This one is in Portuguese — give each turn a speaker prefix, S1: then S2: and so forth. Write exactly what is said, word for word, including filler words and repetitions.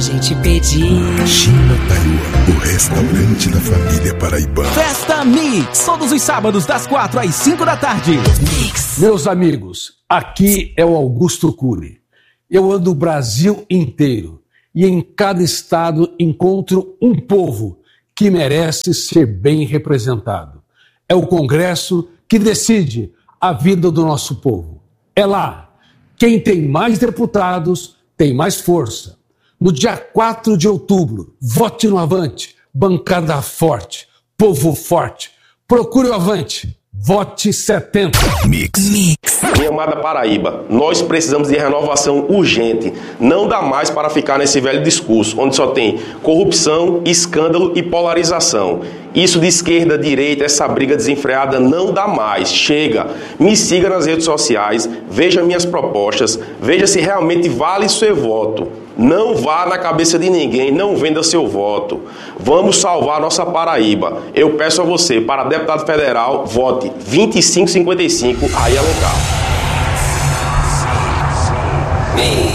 S1: gente pedir.
S2: China Taiwan, o restaurante da família paraibana.
S3: Festa Mix, todos os sábados das quatro às cinco da tarde.
S1: Mix.
S4: Meus amigos, aqui é o Augusto Cury. Eu ando o Brasil inteiro e em cada estado encontro um povo que merece ser bem representado. É o Congresso que decide a vida do nosso povo. É lá. Quem tem mais deputados tem mais força. No dia quatro de outubro, vote no Avante, bancada forte, povo forte. Procure o Avante, vote setenta.
S2: Mix.
S1: Mix.
S5: Minha amada Paraíba, nós precisamos de renovação urgente. Não dá mais para ficar nesse velho discurso, onde só tem corrupção, escândalo e polarização. Isso de esquerda, direita, essa briga desenfreada não dá mais. Chega. Me siga nas redes sociais, veja minhas propostas, veja se realmente vale seu voto. Não vá na cabeça de ninguém, não venda seu voto. Vamos salvar nossa Paraíba. Eu peço a você, para deputado federal, vote vinte e cinco cinquenta e cinco, aí é local.